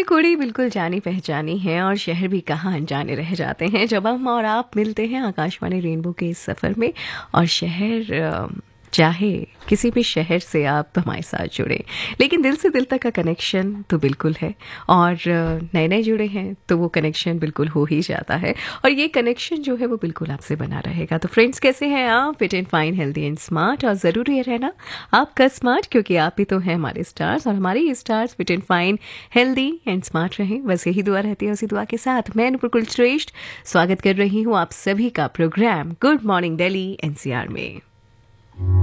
कुड़ी बिल्कुल जानी पहचानी है और शहर भी कहाँ अनजाने रह जाते हैं जब हम और आप मिलते हैं आकाशवाणी रेनबो के इस सफ़र में। और शहर चाहे किसी भी शहर से आप हमारे साथ जुड़े, लेकिन दिल से दिल तक का कनेक्शन तो बिल्कुल है। और नए नए जुड़े हैं तो वो कनेक्शन बिल्कुल हो ही जाता है, और ये कनेक्शन जो है वो बिल्कुल आपसे बना रहेगा। तो फ्रेंड्स, कैसे हैं आप? Fit and fine, healthy and smart. और ज़रूरी है रहना आपका स्मार्ट, क्योंकि आप ही तो हैं हमारे स्टार्स, और हमारे ये stars fit and fine, healthy and smart रहें। बस यही दुआ रहती है। उसी दुआ के साथ मैं नुपुर श्रेष्ठ स्वागत कर रही हूँ आप सभी का programme good morning Delhi NCR में।